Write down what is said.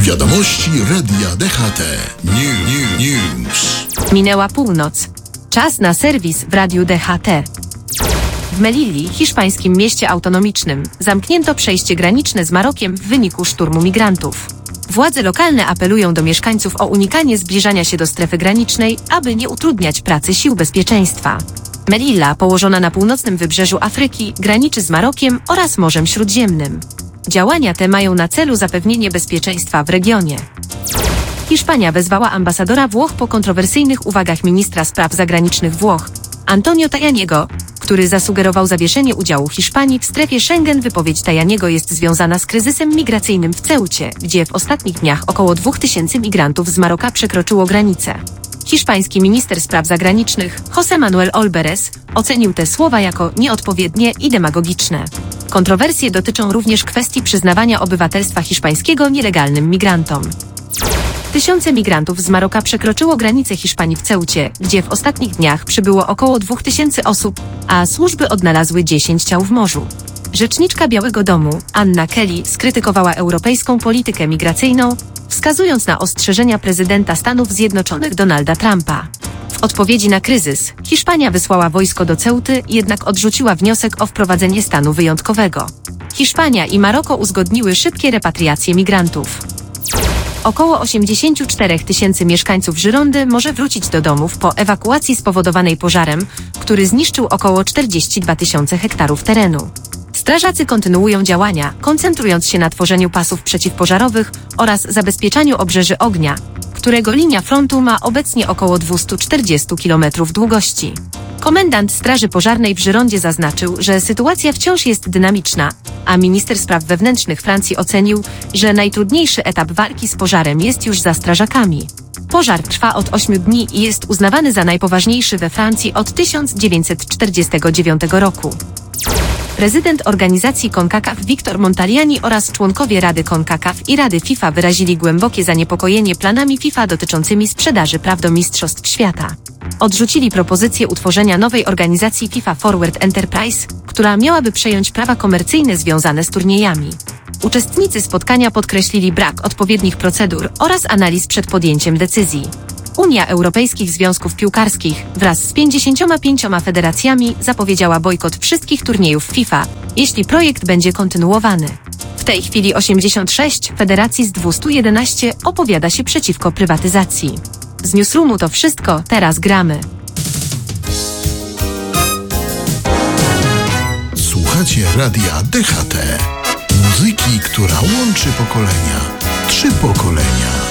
Wiadomości Radia DHT. News. Minęła północ. Czas na serwis w Radiu DHT. W Melilli, hiszpańskim mieście autonomicznym, zamknięto przejście graniczne z Marokiem w wyniku szturmu migrantów. Władze lokalne apelują do mieszkańców o unikanie zbliżania się do strefy granicznej, aby nie utrudniać pracy sił bezpieczeństwa. Melilla, położona na północnym wybrzeżu Afryki, graniczy z Marokiem oraz Morzem Śródziemnym. Działania te mają na celu zapewnienie bezpieczeństwa w regionie. Hiszpania wezwała ambasadora Włoch po kontrowersyjnych uwagach ministra spraw zagranicznych Włoch, Antonio Tajaniego, który zasugerował zawieszenie udziału Hiszpanii w strefie Schengen. Wypowiedź Tajaniego jest związana z kryzysem migracyjnym w Ceucie, gdzie w ostatnich dniach około 2000 migrantów z Maroka przekroczyło granicę. Hiszpański minister spraw zagranicznych, José Manuel Olberes, ocenił te słowa jako nieodpowiednie i demagogiczne. Kontrowersje dotyczą również kwestii przyznawania obywatelstwa hiszpańskiego nielegalnym migrantom. Tysiące migrantów z Maroka przekroczyło granicę Hiszpanii w Ceucie, gdzie w ostatnich dniach przybyło około 2000 osób, a służby odnalazły 10 ciał w morzu. Rzeczniczka Białego Domu, Anna Kelly, skrytykowała europejską politykę migracyjną, wskazując na ostrzeżenia prezydenta Stanów Zjednoczonych Donalda Trumpa. W odpowiedzi na kryzys, Hiszpania wysłała wojsko do Ceuty, jednak odrzuciła wniosek o wprowadzenie stanu wyjątkowego. Hiszpania i Maroko uzgodniły szybkie repatriacje migrantów. Około 84 000 mieszkańców Żyrondy może wrócić do domów po ewakuacji spowodowanej pożarem, który zniszczył około 42 000 hektarów terenu. Strażacy kontynuują działania, koncentrując się na tworzeniu pasów przeciwpożarowych oraz zabezpieczaniu obrzeży ognia, którego linia frontu ma obecnie około 240 km długości. Komendant Straży Pożarnej w Żyrondzie zaznaczył, że sytuacja wciąż jest dynamiczna, a minister spraw wewnętrznych Francji ocenił, że najtrudniejszy etap walki z pożarem jest już za strażakami. Pożar trwa od 8 dni i jest uznawany za najpoważniejszy we Francji od 1949 roku. Prezydent organizacji CONCACAF Victor Montagliani oraz członkowie Rady CONCACAF i Rady FIFA wyrazili głębokie zaniepokojenie planami FIFA dotyczącymi sprzedaży praw do Mistrzostw Świata. Odrzucili propozycję utworzenia nowej organizacji FIFA Forward Enterprise, która miałaby przejąć prawa komercyjne związane z turniejami. Uczestnicy spotkania podkreślili brak odpowiednich procedur oraz analiz przed podjęciem decyzji. Unia Europejskich Związków Piłkarskich wraz z 55 federacjami zapowiedziała bojkot wszystkich turniejów FIFA, jeśli projekt będzie kontynuowany. W tej chwili 86 federacji z 211 opowiada się przeciwko prywatyzacji. Z Newsroomu to wszystko, teraz gramy. Słuchacie Radia DHT. Muzyki, która łączy pokolenia. 3 pokolenia.